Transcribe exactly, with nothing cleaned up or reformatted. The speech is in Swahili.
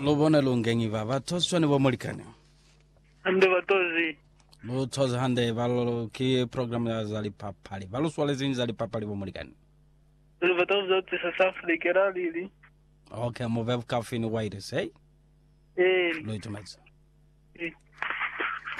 Lobone lungengi baba tosone bomolikane. Ande batozi. Lo toz hande valo ki program ya zali papali. Valo swale zini zali papali bomolikane. Lo batozi zote sasa Afrika lili. Okay, mo vev kafi ni waide say. Eh. Lo itumetsa.